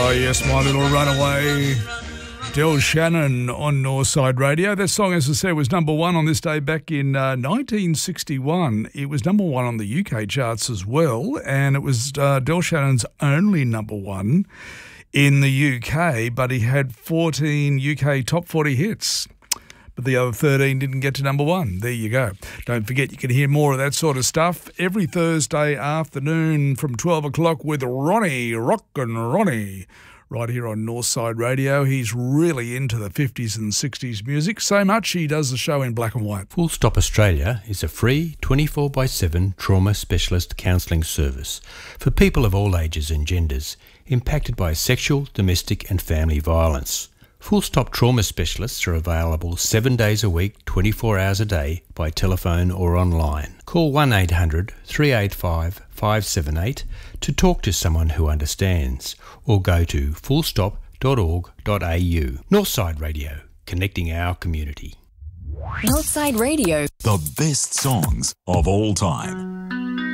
Yes, My Little Runaway. Del Shannon on Northside Radio. That song, as I said, was number one on this day back in 1961. It was number one on the UK charts as well, and it was Del Shannon's only number one in the UK, but he had 14 UK top 40 hits. But the other 13 didn't get to number one. There you go. Don't forget, you can hear more of that sort of stuff every Thursday afternoon from 12 o'clock with Ronnie, Rockin' Ronnie, right here on Northside Radio. He's really into the 50s and 60s music, so much he does the show in black and white. Full Stop Australia is a free 24/7 trauma specialist counselling service for people of all ages and genders impacted by sexual, domestic and family violence. Full Stop Trauma Specialists are available 7 days a week, 24 hours a day by telephone or online. Call 1800 385 578 to talk to someone who understands, or go to fullstop.org.au. Northside Radio, connecting our community. Northside Radio. The best songs of all time.